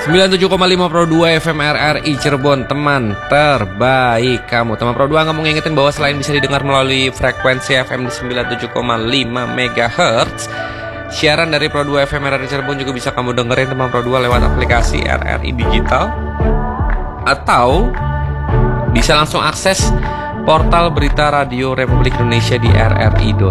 97,5 Pro 2 FM RRI Cirebon, teman terbaik kamu. Teman Pro 2 nggak mau ngingetin bahwa selain bisa didengar melalui frekuensi FM di 97,5 MHz, siaran dari Pro 2 FM RRI Cirebon juga bisa kamu dengerin teman Pro 2 lewat aplikasi RRI Digital, atau bisa langsung akses portal berita radio Republik Indonesia di rri.co.id.